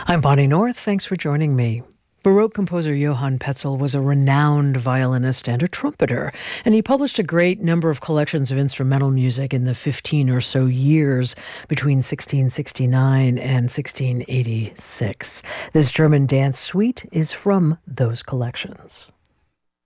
I'm Bonnie North. Thanks for joining me. Baroque composer Johann Petzel was a renowned violinist and a trumpeter, and he published a great number of collections of instrumental music in the 15 or so years between 1669 and 1686. This German dance suite is from those collections.